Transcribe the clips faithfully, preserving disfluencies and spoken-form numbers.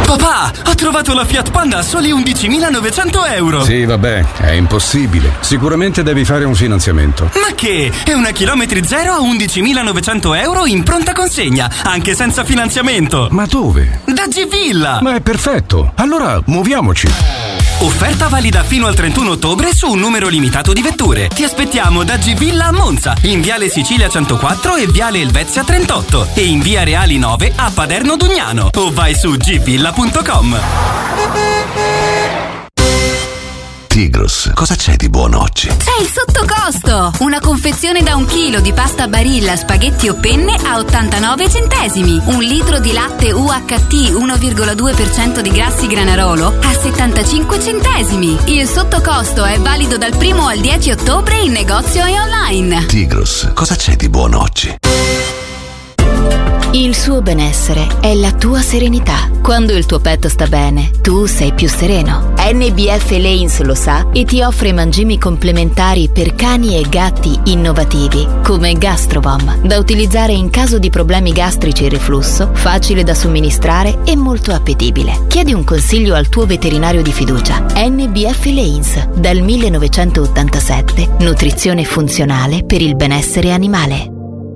Papà, ho trovato la Fiat Panda a soli undicimilanovecento euro. Sì, vabbè, è impossibile. Sicuramente devi fare un finanziamento. Ma che? È una chilometri zero a undicimilanovecento euro in pronta consegna, anche senza finanziamento. Ma dove? Da G-Villa. Ma è perfetto. Allora, muoviamoci. Offerta valida fino al trentuno ottobre su un numero limitato di vetture. Ti aspettiamo da G-Villa a Monza, in Viale Sicilia centoquattro e Viale Elvezia trentotto e in Via Reali nove a Paderno Dugnano. O vai su g villa punto com. Tigros, cosa c'è di buono oggi? C'è il sottocosto! Una confezione da un chilo di pasta Barilla, spaghetti o penne a ottantanove centesimi. Un litro di latte U H T uno virgola due per cento di grassi Granarolo a settantacinque centesimi. Il sottocosto è valido dal primo al dieci ottobre in negozio e online. Tigros, cosa c'è di buono oggi? Il suo benessere è la tua serenità. Quando il tuo pet sta bene, tu sei più sereno. N B F Lanes lo sa e ti offre mangimi complementari per cani e gatti innovativi, come Gastrovom, da utilizzare in caso di problemi gastrici e reflusso, facile da somministrare e molto appetibile. Chiedi un consiglio al tuo veterinario di fiducia. N B F Lanes, dal millenovecentottantasette, nutrizione funzionale per il benessere animale.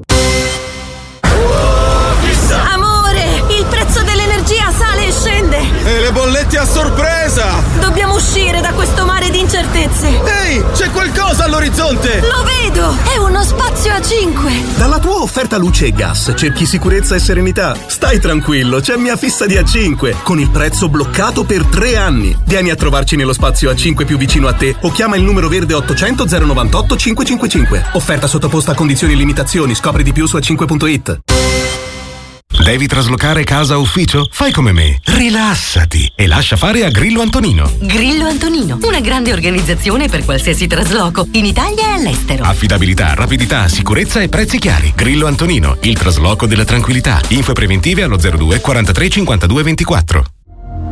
E le bollette a sorpresa! Dobbiamo uscire da questo mare di incertezze. Ehi, c'è qualcosa all'orizzonte! Lo vedo! È uno spazio a cinque. Dalla tua offerta luce e gas cerchi sicurezza e serenità? Stai tranquillo, c'è mia fissa di A cinque con il prezzo bloccato per tre anni. Vieni a trovarci nello spazio A cinque più vicino a te o chiama il numero verde ottocento zero novantotto cinquecentocinquantacinque. Offerta sottoposta a condizioni e limitazioni. Scopri di più su a cinque punto it. Devi traslocare casa o ufficio? Fai come me, rilassati e lascia fare a Grillo Antonino. Grillo Antonino, una grande organizzazione per qualsiasi trasloco, in Italia e all'estero. Affidabilità, rapidità, sicurezza e prezzi chiari. Grillo Antonino, il trasloco della tranquillità. Info preventive allo zero due quarantatré cinquantadue ventiquattro.